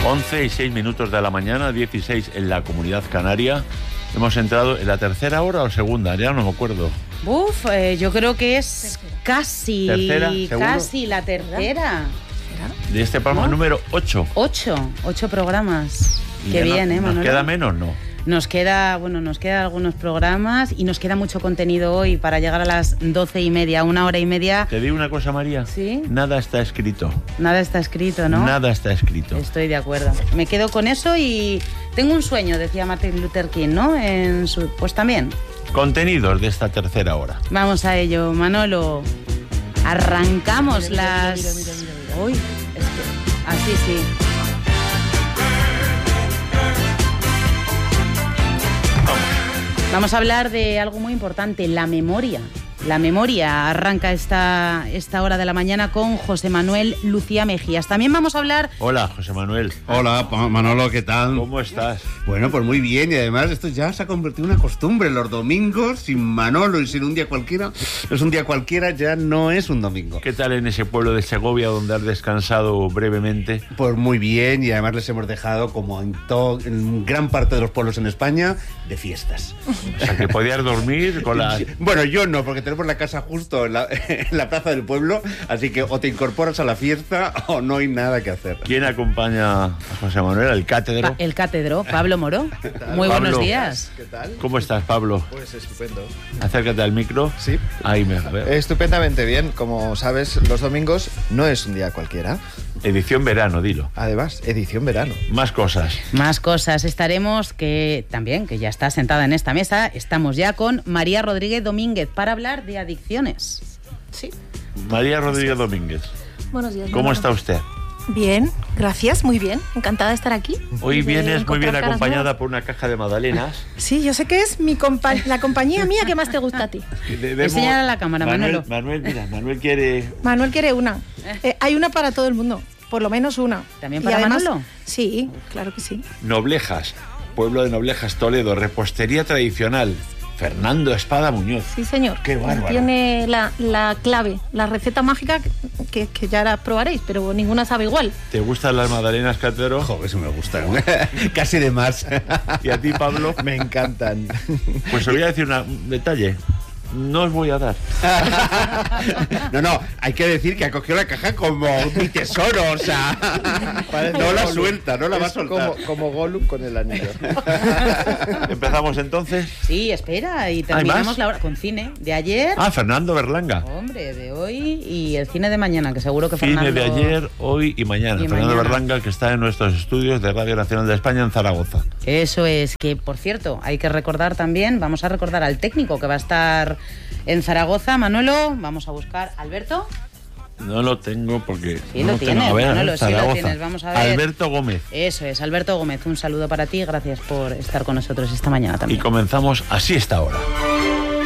11:06 de la mañana, 16 en la Comunidad Canaria. Hemos entrado en la tercera hora o segunda, ya no me acuerdo. Yo creo que es casi, ¿Tercera, seguro? Casi la tercera. De este programa número 8. 8 programas. Qué bien, ¿Nos Manolo? queda menos, no? Nos queda algunos programas y nos queda mucho contenido hoy para llegar a las 12:30, 1h30. Te digo una cosa, María. ¿Sí? Nada está escrito. Nada está escrito, ¿no? Nada está escrito. Estoy de acuerdo. Me quedo con eso y tengo un sueño, decía Martin Luther King, ¿no? Pues también. Contenidos de esta tercera hora. Vamos a ello, Manolo. Arrancamos mira. Uy, es que... Así sí. Vamos a hablar de algo muy importante, la memoria. La memoria arranca esta hora de la mañana con José Manuel Lucía Mejías. También vamos a hablar... Hola, José Manuel. Hola, Manolo, ¿qué tal? ¿Cómo estás? Bueno, pues muy bien, y además esto ya se ha convertido en una costumbre. Los domingos, sin Manolo y sin un día cualquiera, es un día cualquiera, ya no es un domingo. ¿Qué tal en ese pueblo de Segovia donde has descansado brevemente? Pues muy bien, y además les hemos dejado, como en gran parte de los pueblos en España, de fiestas. O sea, que podías dormir con la... Bueno, yo no, porque tenemos la casa justo en la plaza del pueblo, así que o te incorporas a la fiesta o no hay nada que hacer. ¿Quién acompaña a José Manuel? ¿El cátedro? El cátedro, Pablo Moro. Muy Pablo, buenos días. ¿Qué tal? ¿Cómo estás, Pablo? Pues estupendo. Acércate al micro. Sí. Ahí me veo. Estupendamente bien. Como sabes, los domingos no es un día cualquiera. Edición verano, dilo. Además, edición verano. Más cosas. Más cosas. Estaremos, que ya está sentada en esta mesa, estamos ya con María Rodríguez Domínguez para hablar de adicciones. Sí. María Rodríguez Domínguez. Buenos días. ¿Cómo está usted? Bien, gracias, muy bien. Encantada de estar aquí. Hoy Y de vienes muy bien encontrar caras acompañada nuevas. por una caja de magdalenas. Sí, yo sé que es la compañía mía que más te gusta a ti. Enséñala a la cámara, Manolo. Manuel, mira, Manuel quiere... Manuel quiere una. Hay una para todo el mundo, por lo menos una. ¿También Y para además, Manolo? Sí, claro que sí. Noblejas, pueblo de Noblejas, Toledo, repostería tradicional. Fernando Espada Muñoz. Sí, señor. Qué bárbaro. Tiene la clave, la receta mágica que ya la probaréis, pero ninguna sabe igual. ¿Te gustan las magdalenas, cátedro? Joder, eso me gusta. Casi de más. ¿Y a ti, Pablo? Me encantan. Pues os voy a decir un detalle. No os voy a dar. No, hay que decir que ha cogido la caja como mi tesoro, o sea, no la suelta, no la va a soltar. Como Gollum con el anillo. ¿Empezamos entonces? Sí, espera, y terminamos la hora con cine de ayer. Ah, Fernando Berlanga. Hombre, de hoy y el cine de mañana, que seguro que Cine Fernando... de ayer, hoy y mañana. Y Fernando mañana. Berlanga, que está en nuestros estudios de Radio Nacional de España en Zaragoza. Eso es, que por cierto, hay que recordar también, vamos a recordar al técnico que va a estar en Zaragoza. Manolo, vamos a buscar Alberto. No lo tengo porque... Sí, no lo tengo. tienes, A ver, Manolo, sí lo Zaragoza. tienes, vamos a ver. Alberto Gómez. Eso es, Alberto Gómez, un saludo para ti, gracias por estar con nosotros esta mañana Y también. comenzamos así esta hora.